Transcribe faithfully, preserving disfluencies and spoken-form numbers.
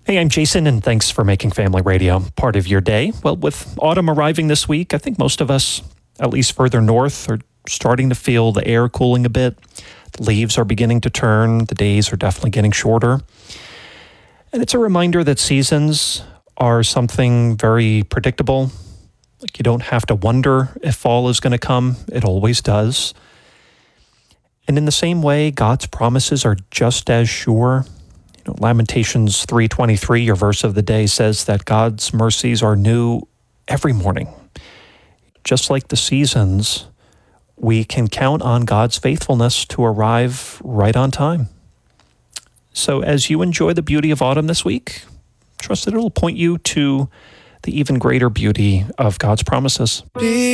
Hey, I'm Jason, and thanks for making Family Radio part of your day. Well, with autumn arriving this week, I think most of us, at least further north, are starting to feel the air cooling a bit. The leaves are beginning to turn. The days are definitely getting shorter. And it's a reminder that seasons are something very predictable. Like, you don't have to wonder if fall is going to come. It always does. And in the same way, God's promises are just as sure. You know, Lamentations three twenty-three, your verse of the day, says that God's mercies are new every morning. Just like the seasons, we can count on God's faithfulness to arrive right on time. So as you enjoy the beauty of autumn this week, trust that it'll point you to the even greater beauty of God's promises.